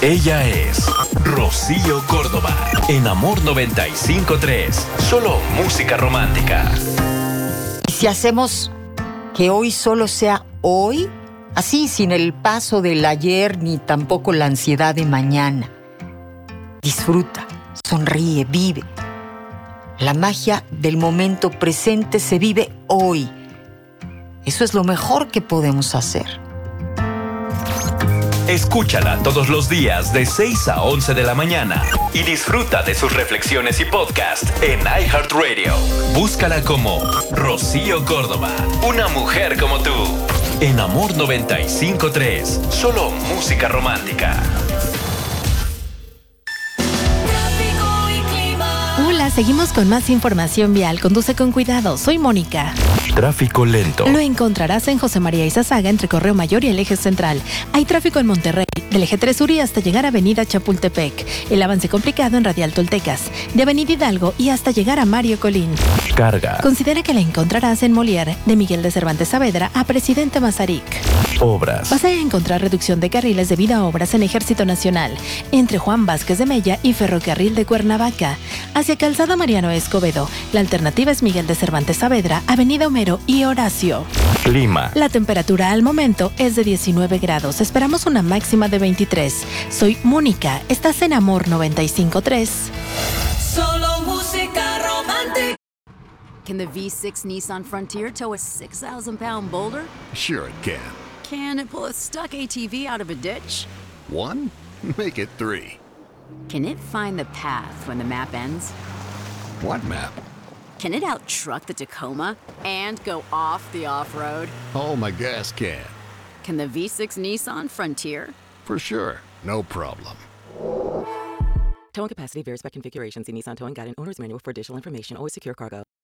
Ella es Rocío Córdoba. En Amor 95.3. Solo música romántica. ¿Y si hacemos que hoy solo sea hoy? Así, sin el paso del ayer ni tampoco la ansiedad de mañana. Disfruta, sonríe, vive. La magia del momento presente se vive hoy. Eso es lo mejor que podemos hacer. Escúchala todos los días de 6 a 11 de la mañana y disfruta de sus reflexiones y podcast en iHeartRadio. Búscala como Rocío Córdoba, una mujer como tú. En Amor 95.3, solo música romántica. Hola, seguimos con más información vial. Conduce con cuidado. Soy Mónica. Tráfico lento. Lo encontrarás en José María Izazaga entre Correo Mayor y el Eje Central. Hay tráfico en Monterrey, del Eje 3 Sur y hasta llegar a Avenida Chapultepec. El avance complicado en Radial Toltecas, de Avenida Hidalgo y hasta llegar a Mario Colín. Carga. Considera que la encontrarás en Molière, de Miguel de Cervantes Saavedra a Presidente Mazarik. Obras. Vas a encontrar reducción de carriles debido a obras en Ejército Nacional, entre Juan Vázquez de Mella y Ferrocarril de Cuernavaca. Hacia Calzada Mariano Escobedo, la alternativa es Miguel de Cervantes Saavedra, Avenida Homero y Horacio. Clima. La temperatura al momento es de 19 grados. Esperamos una máxima de 23. Soy Mónica. Estás en Amor 95.3. Solo música romántica. Can the V6 Nissan Frontier tow a 6,000-pound boulder? Sure it can. Can it pull a stuck ATV out of a ditch? 1? Make it 3. Can it find the path when the map ends? What map? Can it outtruck the Tacoma and go off the off-road? Oh, my gas can. Can the V6 Nissan Frontier? For sure. No problem. Towing capacity varies by configuration. See Nissan Towing Guide and Owner's Manual for additional information. Always secure cargo.